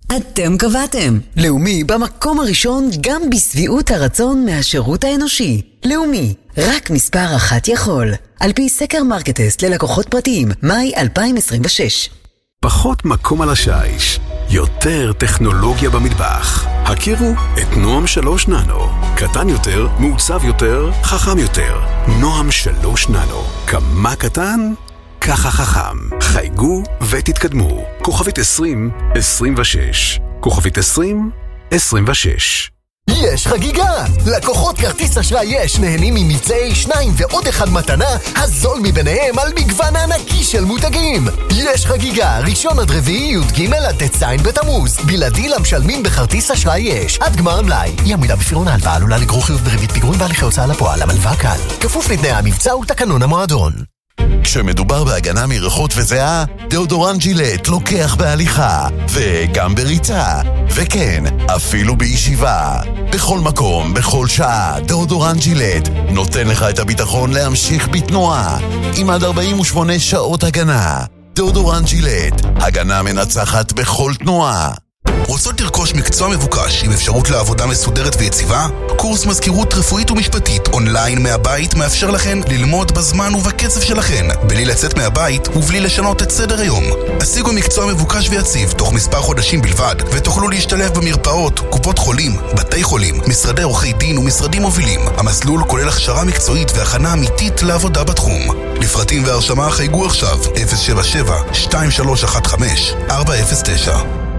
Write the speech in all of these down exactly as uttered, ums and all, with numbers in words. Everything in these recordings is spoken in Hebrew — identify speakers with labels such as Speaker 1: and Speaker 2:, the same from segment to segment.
Speaker 1: אתם קבעתם. לאומי במקום הראשון גם בסביעות הרצון מהשירות האנושי. לאומי, רק מספר אחת יכול. על פי סקר מרקטסט ללקוחות פרטיים, מאי אלפיים עשרים ושש.
Speaker 2: פחות מקום על השיש, יותר טכנולוגיה במטבח. הכירו את נועם שלוש ננו. קטן יותר, מעוצב יותר, חכם יותר. נועם שלוש ננו. כמה קטן? ככה חכם. חייגו ותתקדמו. כוכבית עשרים עשרים ושש. כוכבית עשרים עשרים ושש.
Speaker 3: יש חגיגה! לקוחות כרטיס אשראי יש נהנים ממבצעי שניים ועוד אחד מתנה, הזול מביניהם על מגוון ענקי של מותגים. יש חגיגה, ראשון עד רביעי י"ג עד ט"ז בתמוז. בלעדי למשלמים בכרטיס אשראי יש. עד גמר המלאי. אי עמידה בפירעון ההלוואה עלולה לגרור חיוב בריבית פיגורים והליכי הוצאה לפועל. המלווה קל. כפוף לתנאי המבצע ולתקנון המועדון.
Speaker 4: כשמדובר בהגנה מריחות וזיעה, דאודורנט ג'ילט לוקח בהליכה, וגם בריצה, וכן, אפילו בישיבה. בכל מקום, בכל שעה, דאודורנט ג'ילט נותן לך את הביטחון להמשיך בתנועה, עם עד ארבעים ושמונה שעות הגנה. דאודורנט ג'ילט, הגנה מנצחת בכל תנועה.
Speaker 5: רוצות לרכוש מקצוע מבוקש עם אפשרות לעבודה מסודרת ויציבה? קורס מזכירות רפואית ומשפטית אונליין מהבית מאפשר לכן ללמוד בזמן ובקצב שלכן, בלי לצאת מהבית ובלי לשנות את סדר היום. השיגו מקצוע מבוקש ויציב תוך מספר חודשים בלבד, ותוכלו להשתלב במרפאות, קופות חולים, בתי חולים, משרדי עורכי דין ומשרדים מובילים. המסלול כולל הכשרה מקצועית והכנה אמיתית לעבודה בתחום. לפרטים והרשמה חייגו עכשיו אפס שבע שבע שתיים שלוש אחת חמש ארבע אפס תשע.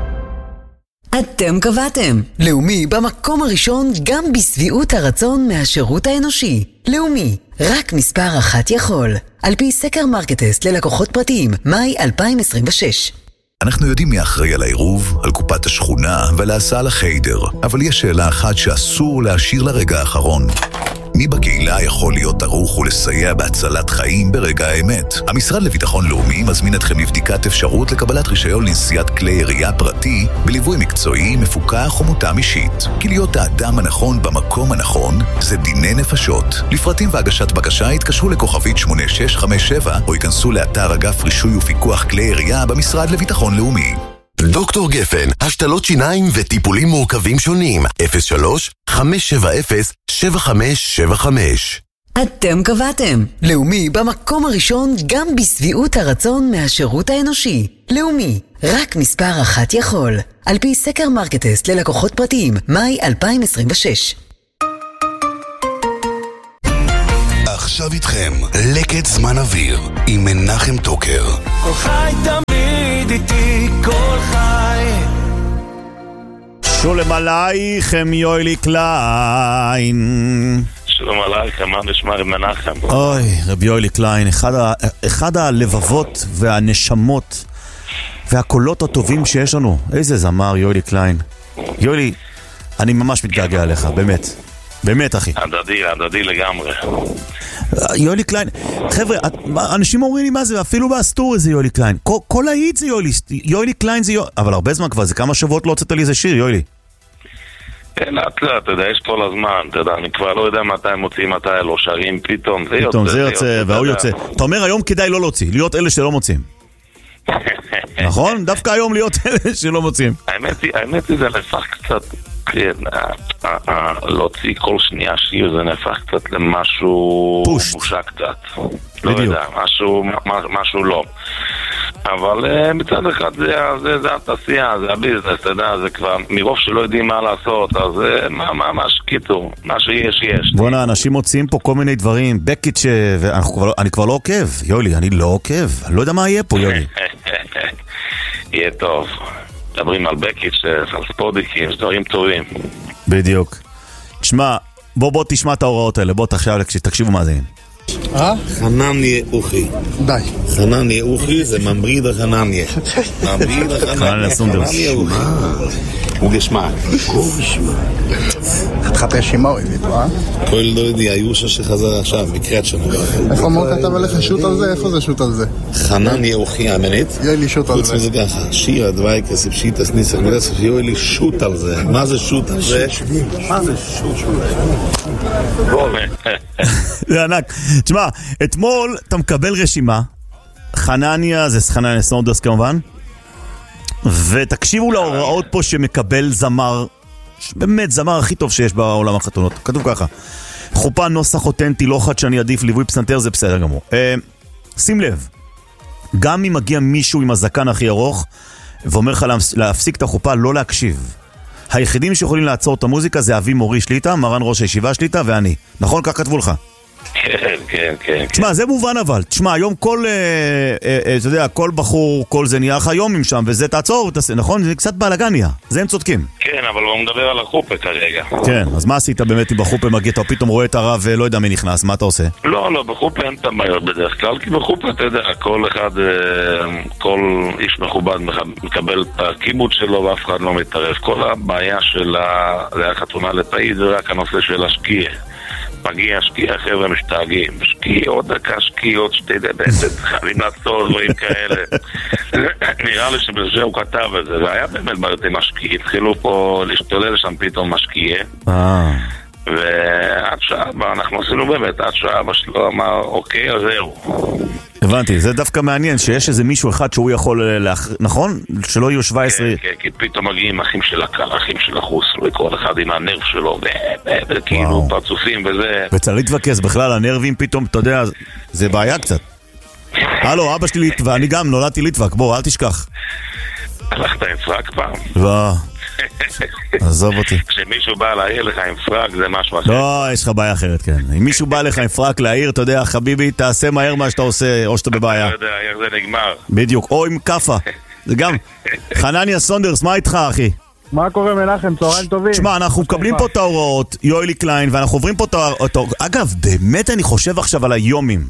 Speaker 1: אתם קבעתם. לאומי במקום הראשון גם בסביעות הרצון מהשירות האנושי. לאומי, רק מספר אחת יכול. על פי סקר מרקטסט ללקוחות פרטיים, מאי אלפיים עשרים ושש.
Speaker 4: אנחנו יודעים מי אחראי על העירוב, על קופת השכונה ועל ההסעה לחיידר, אבל יש שאלה אחת שאסור להשאיר לרגע האחרון. מי בקהילה יכול להיות ערוך ולסייע בהצלת חיים ברגע האמת? המשרד לביטחון לאומי מזמין אתכם לבדיקת אפשרות לקבלת רישיון לנסיעת כלי ירייה פרטי בליווי מקצועי, מפוקח ומותאם אישית. כי להיות האדם הנכון במקום הנכון זה דיני נפשות. לפרטים והגשת בקשה התקשרו לכוכבית שמונה שש חמש שבע או ייכנסו לאתר אגף רישוי ופיקוח כלי ירייה במשרד לביטחון לאומי.
Speaker 3: דוקטור גפן, השתלות שיניים וטיפולים מורכבים שונים. אפס שלוש חמש שבע אפס שבע חמש שבע חמש.
Speaker 1: אתם קבעתם. לאומי במקום הראשון גם בסביעות הרצון מהשירות האנושי. לאומי, רק מספר אחת יכול. על פי סקר מרקטסט ללקוחות פרטיים, מאי אלפיים עשרים ושש.
Speaker 5: עכשיו איתכם, לקט זמן אוויר עם מנחם טוקר.
Speaker 6: כל חי תמיד איתי, כל חי.
Speaker 7: שולם עלייכם יוילי קליין.
Speaker 8: שלום עלייכם, מה נשמע עם מנחם?
Speaker 7: אוי, רב יוילי קליין, אחד, ה, אחד הלבבות והנשמות והקולות הטובים שיש לנו. איזה זמר יוילי קליין. יוילי, אני ממש מתגעגע עליך, באמת. באמת, אחי.
Speaker 8: הדדי, הדדי לגמרי.
Speaker 7: יוילי קליין, חבר'ה, אנשים אומרים לי מה זה, אפילו באסטור זה יוילי קליין. כל, כל ההיט זה יוילי, יוילי קליין זה יוילי, אבל הרבה זמן כבר, זה כמה שבועות לא הוצאת לי איזה שיר, יוילי.
Speaker 8: כן, לאט לאט, אתה יודע, יש כל הזמן, אתה יודע, אני כבר לא יודע מתי מוצאים, מתי לא שרים, פתאום זה יוצא.
Speaker 7: פתאום זה יוצא, והוא יוצא. אתה אומר, היום כדאי לא להוציא, להיות אלה שלא מוצאים. נכון? דווקא היום להיות אלה שלא מוצאים.
Speaker 8: האמת היא, זה נפח קצת, להוציא כל שנייה שיר, זה נפח קצת למשהו בושה קצת. לא יודע, משהו לא. אבל מצד אחד זה התעשייה, זה הביזנס, אתה יודע, זה כבר מרוב שלא יודעים מה לעשות, אז מה, מה שקיטור, מה שיש, יש.
Speaker 7: בוא'נה, אנשים מוצאים פה כל מיני דברים, בקיץ' ואני כבר לא עוקב, יולי, אני לא עוקב, אני לא יודע מה יהיה פה, יולי.
Speaker 8: יהיה טוב. מדברים על בקיץ', על ספודיקים, דברים טובים.
Speaker 7: בדיוק. תשמע, בוא בוא תשמע את ההוראות האלה, בוא תחשב, תקשיבו מה זה.
Speaker 9: אה? חנניה אוכי. די. חנניה אוכי זה ממריד החנניה. ממריד החנניה. חנניה אוכי. הוא גשמק. הוא גשמק.
Speaker 10: תחפש שימה אוהבת, אה?
Speaker 9: כל לא יודע, היושה שחזר עכשיו, מקראת שנה.
Speaker 10: איפה מור כתב עליך שוט על זה? איפה זה שוט על זה?
Speaker 9: חנניה אוכי האמנית.
Speaker 10: יהיה לי שוט על זה.
Speaker 9: חוץ מזה ככה, שיר, דווי, כסף, שיטס, ניסח, מלסף, יהיה לי שוט על זה. מה זה שוט על זה? מה זה שוט על זה?
Speaker 7: זה ענק. תשמע, אתמול אתה מקבל רשימה, חנניה, זה חנניה סונדרס כמובן, ותקשיבו להוראות פה שמקבל זמר, באמת זמר הכי טוב שיש בעולם החתונות. כתוב ככה, חופה נוסח אותנטי, לא חדשני, עדיף ליווי פסנתר, זה בסדר גמור. אה, שים לב, גם אם מגיע מישהו עם הזקן הכי ארוך ואומר לך להפסיק את החופה, לא להקשיב. היחידים שיכולים לעצור את המוזיקה זה אבי מורי שליטה, מרן ראש הישיבה שליטה ואני. נכון? כך כתבו לך.
Speaker 8: כן, כן, כן.
Speaker 7: תשמע, זה מובן אבל. תשמע, היום כל, אה, אה, אתה יודע, כל בחור, כל זה נהיה לך היום שם, וזה תעצור, תעשה, נכון? זה קצת בלגן נהיה. זה הם צודקים.
Speaker 8: כן, אבל הוא מדבר על החופה כרגע.
Speaker 7: כן, אז מה עשית באמת אם בחופה מגיע, אתה פתאום רואה את הרב ולא יודע מי נכנס, מה אתה עושה?
Speaker 8: לא, לא, בחופה אין את הבעיות בדרך כלל, כי בחופה, אתה יודע, כל אחד, כל איש מכובד מקבל את הקיבוץ שלו ואף אחד לא מתערב. כל הבעיה של החתונה לתאי זה רק הנושא של השקיע. מגיע שקיע, חבר'ה משתגעים, שקיע עוד דקה, שקיע עוד שתי דבטת, חייבים לעצור דברים כאלה. נראה לי שבזה הוא כתב את זה, והיה באמת בעיות עם השקיע, התחילו פה להשתולל שם פתאום משקיע, ועד שאבא, אנחנו עשינו באמת, עד שאבא שלו אמר, אוקיי, אז זהו.
Speaker 7: הבנתי, זה דווקא מעניין שיש איזה מישהו אחד שהוא יכול, נכון? שלא יהיו שבע עשרה...
Speaker 8: כן, כן, כי פתאום מגיעים אחים של הקר, אחים של החוס, וכל אחד עם הנרב שלו, וכאילו פרצופים וזה...
Speaker 7: וצריך להתווכס בכלל, הנרבים פתאום, אתה יודע, זה בעיה קצת. הלו, אבא שלי ליטווה, אני גם נולדתי ליטווה, בוא, אל תשכח.
Speaker 8: הלכת עם פרק פעם?
Speaker 7: לא. עזוב אותי.
Speaker 8: כשמישהו בא להעיר לך עם פרק זה משהו אחר.
Speaker 7: לא, יש לך בעיה אחרת, כן. אם מישהו בא לך עם פרק להעיר, אתה יודע, חביבי, תעשה מהר מה שאתה עושה, או שאתה בבעיה.
Speaker 8: אתה יודע, איך זה נגמר.
Speaker 7: בדיוק, או עם קפה. זה גם. חנניה סונדרס, מה איתך, אחי?
Speaker 11: מה קורה מנחם? צהריים טובים.
Speaker 7: תשמע, אנחנו מקבלים פה את ההוראות, יואלי קליין, ואנחנו עוברים פה את ההוראות. אגב, באמת אני חושב עכשיו על היומים.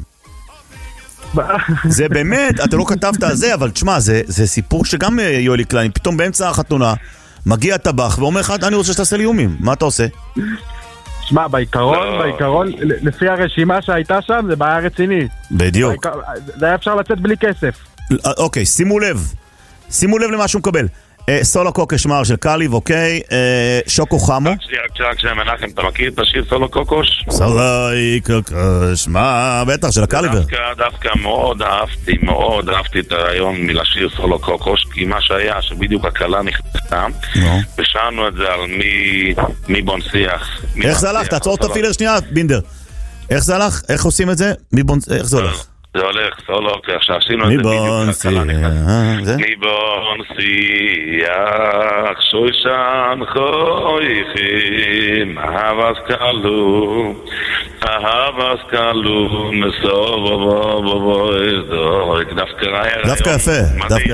Speaker 7: זה באמת, אתה לא כתבת על זה, אבל תשמע, זה, זה סיפור שגם יואלי קליין, פתאום באמצע החתונה, מגיע טבח ואומר לך, אני רוצה שתעשה לי איומים. מה אתה עושה?
Speaker 11: תשמע, בעיקרון, בעיקרון, לפי הרשימה שהייתה שם, זה בעיה רצינית.
Speaker 7: בדיוק.
Speaker 11: זה היה אפשר לצאת בלי כסף.
Speaker 7: אוקיי, שימו לב. שימו לב למה שהוא מקבל. סולו קוקש מר של קליב, אוקיי, שוקו חמו.
Speaker 8: רק שנייה מנחם, אתה מכיר את השיר סולו קוקוש?
Speaker 7: סולו קוקש, מה, בטח, של הקליבר.
Speaker 8: דווקא מאוד אהבתי, מאוד אהבתי את הרעיון מלשיר סולו קוקוש, כי מה שהיה, שבדיוק הקלה נכנסה, ושאלנו את זה על מי בונשיח.
Speaker 7: איך זה הלך? תעצור את הפילר שנייה, בינדר. איך זה הלך? איך עושים את זה? איך זה הולך?
Speaker 8: זה הולך, סולו, עכשיו עשינו את זה בדיוק, הקלה נכנסה. מבונשיח, שוישן חויכים, אהבס קלו, אהבס קלו, מסוב בו בו בו בו, דווקא
Speaker 7: יפה, דווקא